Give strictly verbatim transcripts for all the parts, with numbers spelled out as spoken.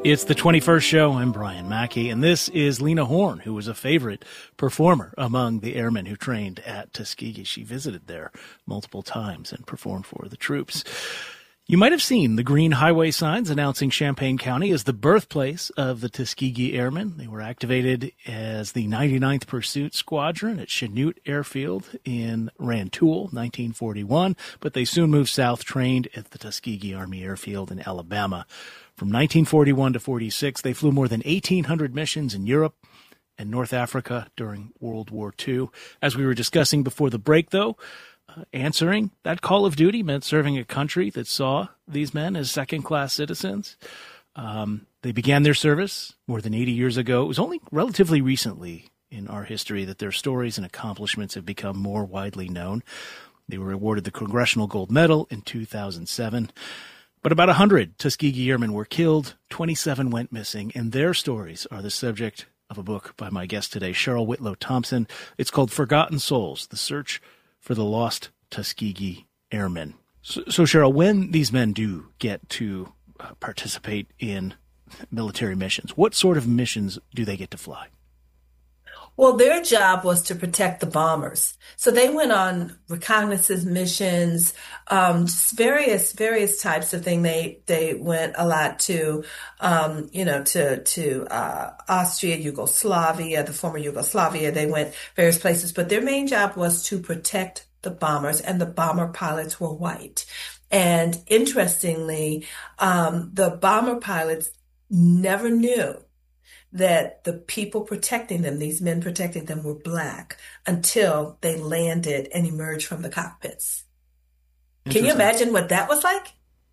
It's the twenty-first show. I'm Brian Mackey, and this is Lena Horne, who was a favorite performer among the airmen who trained at Tuskegee. She visited there multiple times and performed for the troops. You might have seen the green highway signs announcing Champaign County as the birthplace of the Tuskegee Airmen. They were activated as the ninety-ninth Pursuit Squadron at Chanute Airfield in Rantoul, nineteen forty-one, but they soon moved south, trained at the Tuskegee Army Airfield in Alabama. From nineteen forty-one to forty-six, they flew more than eighteen hundred missions in Europe and North Africa during World War Two. As we were discussing before the break, though, uh, answering that call of duty meant serving a country that saw these men as second-class citizens. Um, they began their service more than eighty years ago. It was only relatively recently in our history that their stories and accomplishments have become more widely known. They were awarded the Congressional Gold Medal in two thousand seven. But about one hundred Tuskegee Airmen were killed, twenty-seven went missing, and their stories are the subject of a book by my guest today, Cheryl Whitlow Thompson. It's called Forgotten Souls, The Search for the Lost Tuskegee Airmen. So, so Cheryl, when these men do get to uh, participate in military missions, what sort of missions do they get to fly? Well, their job was to protect the bombers. So they went on reconnaissance missions, um, just various, various types of thing. They, they went a lot to, um, you know, to, to, uh, Austria, Yugoslavia, the former Yugoslavia. They went various places, but their main job was to protect the bombers, and the bomber pilots were white. And interestingly, um, the bomber pilots never knew that the people protecting them, these men protecting them, were black until they landed and emerged from the cockpits. Can you imagine what that was like?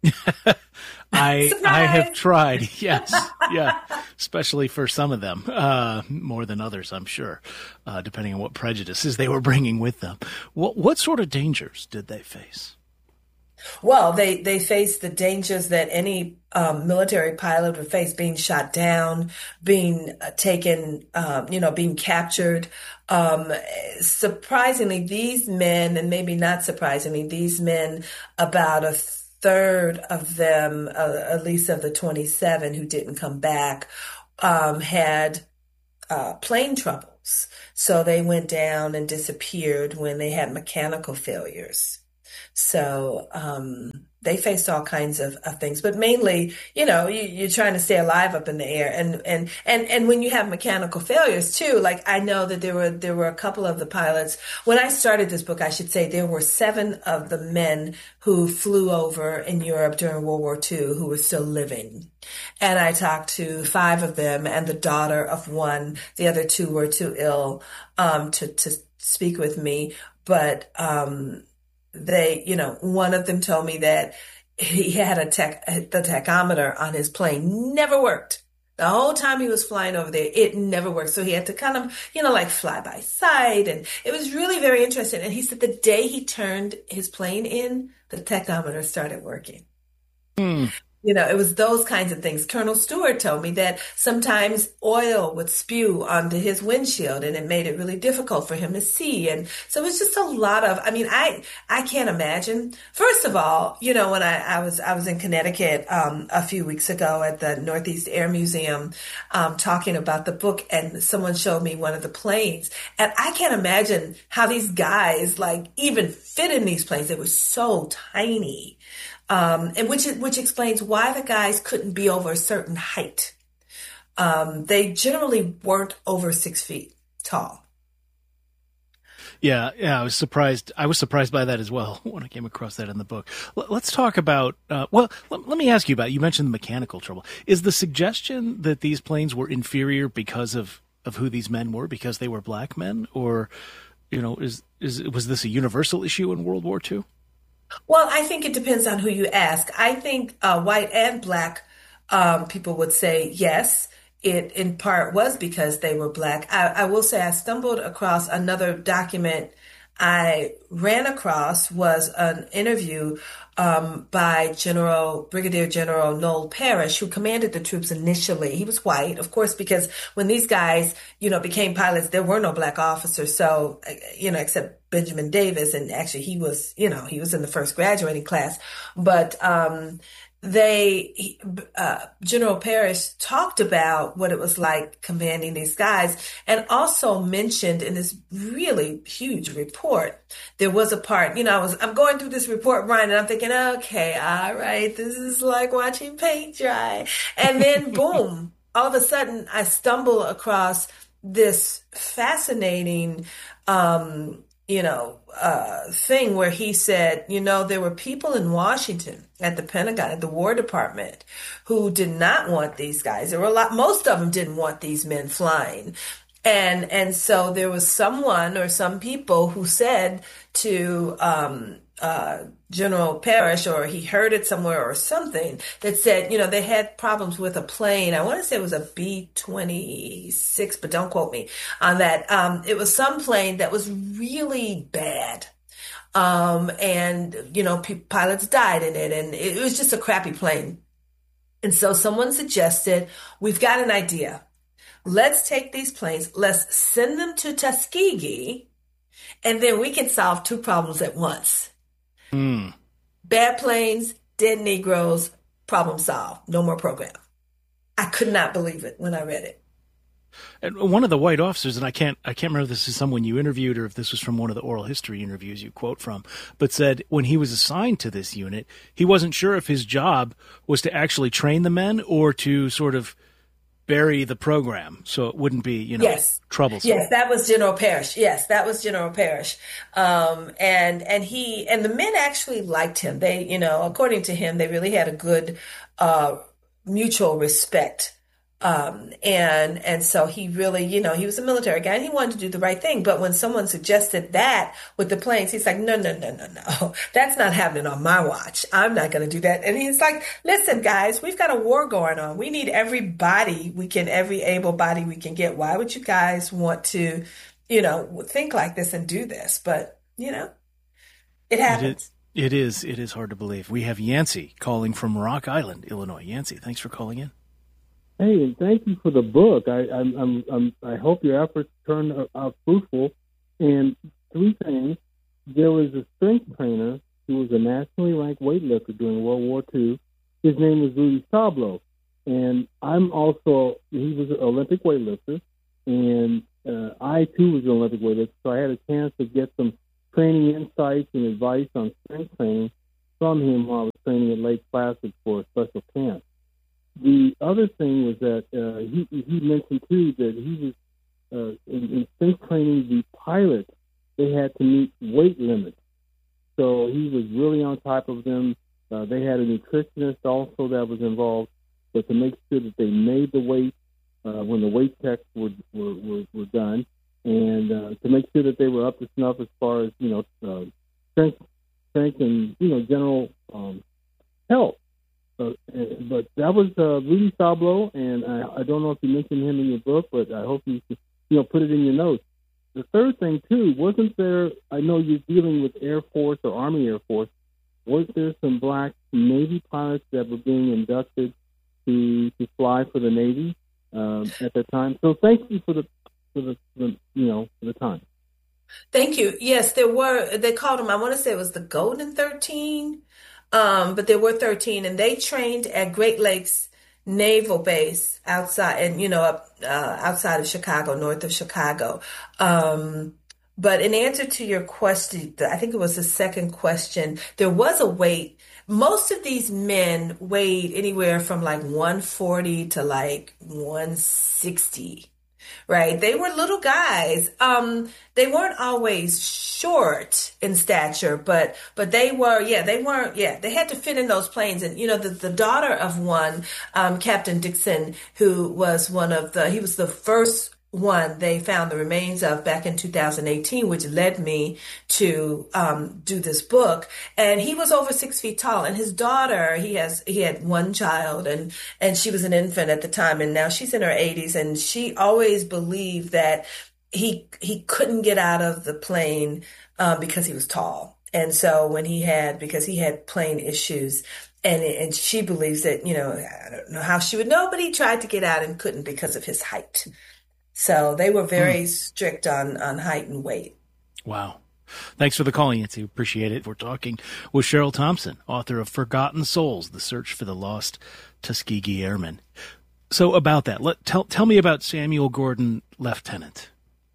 I I have tried, yes, yeah, especially for some of them, uh, more than others, I'm sure, uh, depending on what prejudices they were bringing with them. What what sort of dangers did they face? Well, they, they faced the dangers that any um, military pilot would face: being shot down, being uh, taken, um, you know, being captured. Um, surprisingly, these men, and maybe not surprisingly, these men, about a third of them, uh, at least of the twenty-seven who didn't come back, um, had uh, plane troubles. So they went down and disappeared when they had mechanical failures. So um, they faced all kinds of, of things, but mainly, you know, you, you're trying to stay alive up in the air, and and and and when you have mechanical failures too. Like, I know that there were there were a couple of the pilots when I started this book. I should say there were seven of the men who flew over in Europe during World War Two who were still living, and I talked to five of them and the daughter of one. The other two were too ill um, to to speak with me, but. Um, They, you know, one of them told me that he had a tech, the tachometer on his plane never worked. The whole time he was flying over there, it never worked. So he had to kind of, you know, like fly by sight. And it was really very interesting. And he said the day he turned his plane in, the tachometer started working. Hmm. You know, it was those kinds of things. Colonel Stewart told me that sometimes oil would spew onto his windshield, and it made it really difficult for him to see. And so it was just a lot of, I mean, I, I can't imagine. First of all, you know, when I, I was, I was in Connecticut, um, a few weeks ago at the Northeast Air Museum, um, talking about the book, and someone showed me one of the planes, and I can't imagine how these guys like even fit in these planes. They were so tiny. Um, and which which explains why the guys couldn't be over a certain height. Um, they generally weren't over six feet tall. Yeah, yeah, I was surprised. I was surprised by that as well when I came across that in the book. L- let's talk about. Uh, well, l- let me ask you about. You mentioned the mechanical trouble. Is the suggestion that these planes were inferior because of, of who these men were, because they were black men, or, you know, is is was this a universal issue in World War Two? Well, I think it depends on who you ask. I think uh, white and black um, people would say yes. It in part was because they were black. I, I will say I stumbled across another document I ran across was an interview um, by General Brigadier General Noel Parrish, who commanded the troops initially. He was white, of course, because when these guys, you know, became pilots, there were no black officers. So, you know, except Benjamin Davis, and actually he was, you know, he was in the first graduating class. But um, they uh, General Parrish talked about what it was like commanding these guys, and also mentioned in this really huge report, there was a part, you know, I was I'm going through this report, Brian, and I'm thinking, okay, all right, this is like watching paint dry. And then boom, all of a sudden I stumble across this fascinating um you know, uh, thing where he said, you know, there were people in Washington at the Pentagon, at the War Department, who did not want these guys. There were a lot, most of them didn't want these men flying. And, and so there was someone or some people who said to, um, uh, General Parrish, or he heard it somewhere or something, that said, you know, they had problems with a plane. I want to say it was a B twenty-six, but don't quote me on that. Um, it was some plane that was really bad. Um, and, you know, p- pilots died in it, and it, it was just a crappy plane. And so someone suggested, we've got an idea. Let's take these planes, let's send them to Tuskegee, and then we can solve two problems at once. Mm. Bad planes, dead Negroes, problem solved. No more program. I could not believe it when I read it. And one of the white officers, and I can't, I can't remember if this is someone you interviewed or if this was from one of the oral history interviews you quote from, but said when he was assigned to this unit, he wasn't sure if his job was to actually train the men or to sort of bury the program so it wouldn't be, you know, yes. troublesome. Yes, that was General Parrish. Yes, that was General Parrish. Um, and, and he, and the men actually liked him. They, you know, according to him, they really had a good, uh, mutual respect. Um, and, and so he really, you know, he was a military guy and he wanted to do the right thing. But when someone suggested that with the planes, he's like, no, no, no, no, no, that's not happening on my watch. I'm not going to do that. And he's like, listen, guys, we've got a war going on. We need every body we can, every able body we can get. Why would you guys want to, you know, think like this and do this? But, you know, it happens. It is, it is, it is hard to believe. We have Yancey calling from Rock Island, Illinois. Yancey, thanks for calling in. Hey, and thank you for the book. I I'm, I'm, I'm, I hope your efforts turn out fruitful. And three things. There was a strength trainer who was a nationally ranked weightlifter during World War Two. His name was Rudy Sablo. And I'm also, he was an Olympic weightlifter. And uh, I, too, was an Olympic weightlifter. So I had a chance to get some training insights and advice on strength training from him while I was training at Lake Placid for a special camp. The other thing was that uh, he he mentioned too that he was uh, in, in strength training the pilots. They had to meet weight limits, so he was really on top of them. Uh, they had a nutritionist also that was involved, but to make sure that they made the weight uh, when the weight checks were were, were, were done, and uh, to make sure that they were up to snuff as far as you know uh, strength, strength and you know general um, health. Uh, but that was uh, Rudy Sablo, and I, I don't know if you mentioned him in your book, but I hope you you know put it in your notes. The third thing too, wasn't there? I know you're dealing with Air Force or Army Air Force. Was there some black Navy pilots that were being inducted to to fly for the Navy um, at that time? So thank you for the for the, the you know for the time. Thank you. Yes, there were. They called them. I want to say it was the Golden thirteen. Um, but there were thirteen, and they trained at Great Lakes Naval Base outside, and you know, up uh, outside of Chicago, north of Chicago. Um, but in answer to your question, I think it was the second question. There was a weight. Most of these men weighed anywhere from like one forty to like one sixty. Right. They were little guys. Um, they weren't always short in stature, but, but they were, yeah, they weren't, yeah, they had to fit in those planes. And, you know, the, the daughter of one, um, Captain Dixon, who was one of the, he was the first one they found the remains of back in two thousand eighteen, which led me to um, do this book. And he was over six feet tall. And his daughter, he has he had one child, and and she was an infant at the time, and now she's in her eighties. And she always believed that he he couldn't get out of the plane uh, because he was tall. And so when he had, because he had plane issues. And, and she believes that, you know, I don't know how she would know, but he tried to get out and couldn't because of his height. So they were very mm. strict on, on height and weight. Wow. Thanks for the call, Yancey. Appreciate it. We're talking with Cheryl Thompson, author of Forgotten Souls, The Search for the Lost Tuskegee Airmen. So about that, let, tell, tell me about Samuel Gordon, Lieutenant.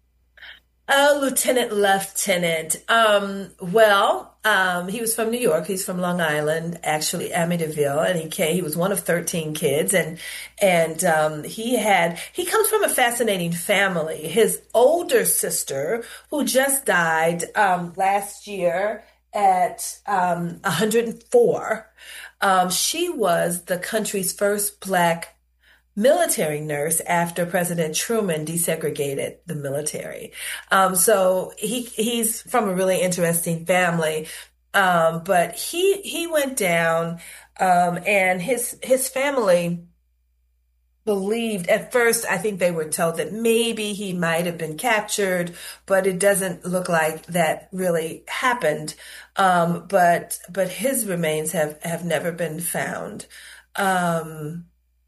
Oh, Lieutenant, Lieutenant. Um, well, um, he was from New York. He's from Long Island, actually Amityville, and he came, he was one of thirteen kids, and and um, he had he comes from a fascinating family. His older sister, who just died um, last year at um, one hundred four, um, she was the country's first Black military nurse after President Truman desegregated the military. Um, so he he's from a really interesting family. Um, but he he went down, um, and his his family believed at first, I think they were told that maybe he might have been captured, but it doesn't look like that really happened. Um, but but his remains have have never been found. Um,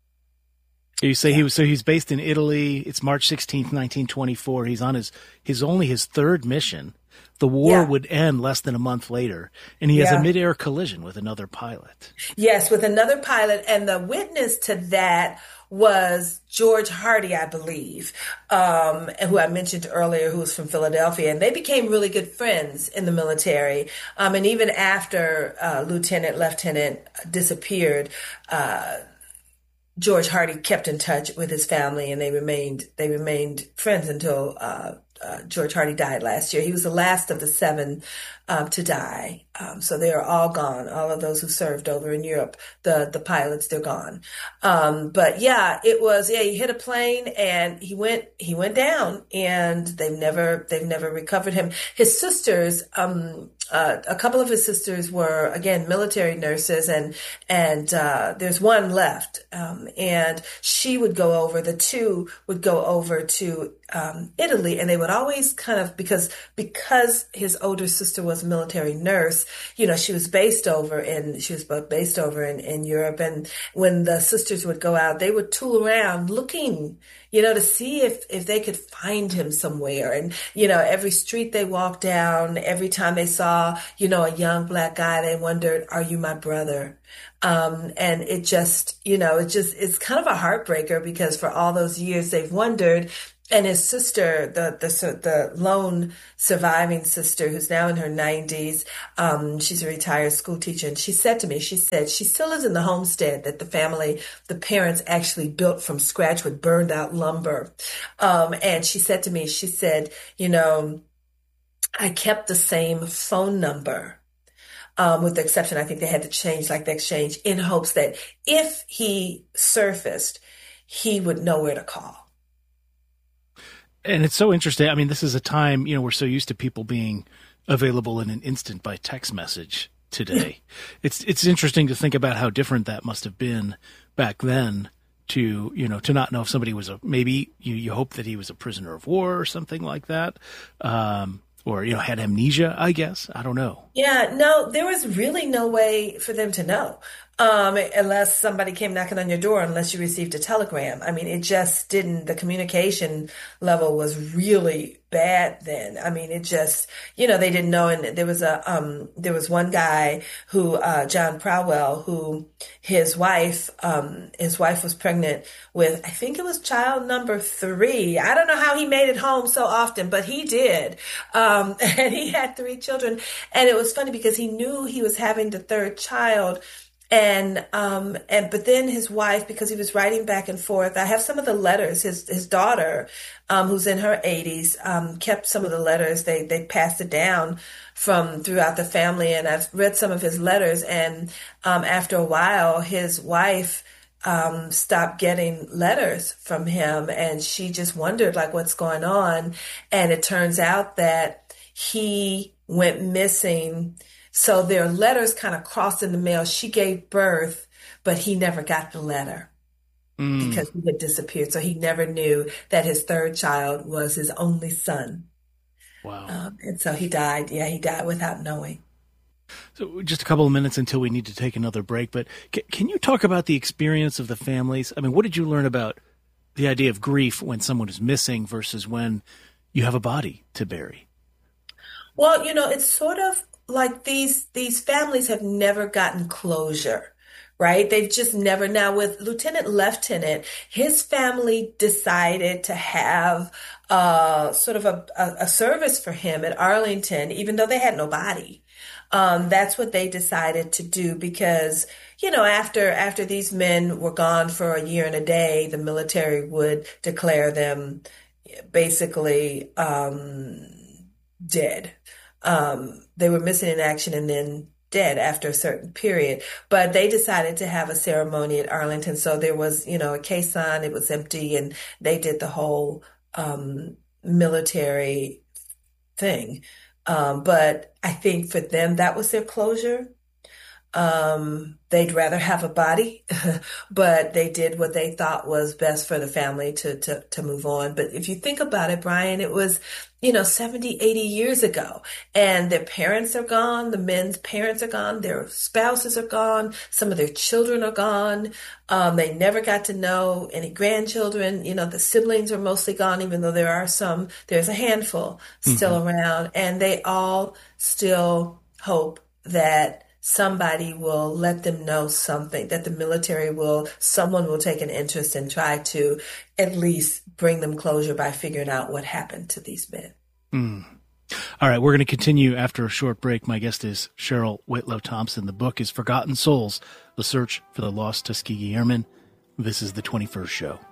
You say yeah. he was so he's based in Italy. It's March sixteenth, nineteen twenty-four. He's on his his only his third mission. The war yeah. would end less than a month later, and he has yeah. a midair collision with another pilot. Yes, with another pilot, and the witness to that was George Hardy, I believe, um, who I mentioned earlier, who was from Philadelphia, and they became really good friends in the military. Um, and even after uh, Lieutenant Lieutenant disappeared, uh, George Hardy kept in touch with his family, and they remained they remained friends until uh, uh, George Hardy died last year. He was the last of the seven um, to die, um, so they are all gone. All of those who served over in Europe, the the pilots, they're gone. Um, but yeah, it was yeah. He hit a plane and he went he went down, and they've never they've never recovered him. His sisters. Um, Uh, a couple of his sisters were, again, military nurses, and and uh, there's one left. Um, and she would go over, the two would go over to um, Italy, and they would always kind of, because because his older sister was a military nurse, you know, she was based over in, she was based over in, in Europe. And when the sisters would go out, they would tool around looking, you know, to see if, if they could find him somewhere. And, you know, every street they walked down, every time they saw, you know, a young Black guy, they wondered, are you my brother? Um, and it just, you know, it just, it's kind of a heartbreaker, because for all those years they've wondered. And his sister, the, the, the lone surviving sister, who's now in her nineties, um, she's a retired school teacher. And she said to me, she said, she still lives in the homestead that the family, the parents actually built from scratch with burned out lumber. Um, and she said to me, she said, you know, I kept the same phone number. Um, with the exception, I think they had to change, like the exchange, in hopes that if he surfaced, he would know where to call. And it's so interesting. I mean, this is a time, you know, we're so used to people being available in an instant by text message today. it's it's interesting to think about how different that must have been back then, to, you know, to not know if somebody was a, maybe you, you hope that he was a prisoner of war or something like that. Um, or, you know, had amnesia, I guess. I don't know. Yeah, no, there was really no way for them to know. Um, unless somebody came knocking on your door, unless you received a telegram. I mean, it just didn't, the communication level was really bad then. I mean, it just, you know, they didn't know. And there was a, um, there was one guy who, uh, John Prowell, who his wife, um, his wife was pregnant with, I think it was child number three. I don't know how he made it home so often, but he did. Um, and he had three children. And it was funny because he knew he was having the third child. And, um, and, but then his wife, because he was writing back and forth, I have some of the letters, his, his daughter, um, who's in her eighties, um, kept some of the letters. They, they passed it down from throughout the family. And I've read some of his letters. And, um, after a while, his wife, um, stopped getting letters from him, and she just wondered, like, what's going on. And it turns out that he went missing. So their letters kind of crossed in the mail. She gave birth, but he never got the letter mm. because he had disappeared. So he never knew that his third child was his only son. Wow. Um, and so he died. Yeah, he died without knowing. So just a couple of minutes until we need to take another break. But can, can you talk about the experience of the families? I mean, what did you learn about the idea of grief when someone is missing versus when you have a body to bury? Well, you know, it's sort of like these these families have never gotten closure, right? They've just never. Now, with Lieutenant Lieutenant, his family decided to have uh, sort of a, a, a service for him at Arlington, even though they had no body. Um, that's what they decided to do because, you know, after after these men were gone for a year and a day, the military would declare them basically um, dead. Um, they were missing in action and then dead after a certain period. But they decided to have a ceremony at Arlington. So there was, you know, a caisson, it was empty, and they did the whole um, military thing. Um, but I think for them, that was their closure. Um, they'd rather have a body, but they did what they thought was best for the family to, to, to move on. But if you think about it, Brian, it was, you know, seventy, eighty years ago, and their parents are gone. The men's parents are gone. Their spouses are gone. Some of their children are gone. Um, they never got to know any grandchildren. You know, the siblings are mostly gone, even though there are some, there's a handful still mm-hmm. around, and they all still hope that somebody will let them know something, that the military will, someone will take an interest and try to at least bring them closure by figuring out what happened to these men. Mm. All right, we're going to continue after a short break. My guest is Cheryl Whitlow Thompson. The book is Forgotten Souls, The Search for the Lost Tuskegee Airmen. This is The twenty-first Show.